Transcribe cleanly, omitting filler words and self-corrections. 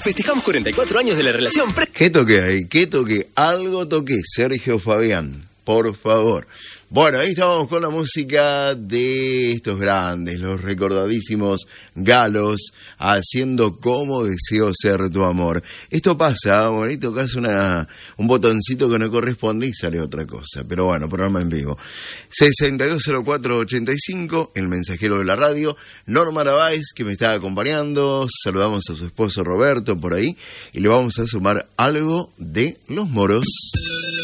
Festejamos 44 años de la relación. ¿Qué toqué ahí? ¿Qué toqué? Algo toqué, Sergio Fabián, por favor. Bueno, ahí estábamos con la música de estos grandes, los recordadísimos Galos, haciendo Como deseo ser tu amor. Esto pasa, ahí tocas un botoncito que no corresponde y sale otra cosa. Pero bueno, programa en vivo. 620485, el mensajero de la radio. Norma Arabáez, que me está acompañando. Saludamos a su esposo Roberto por ahí. Y le vamos a sumar algo de Los Moros.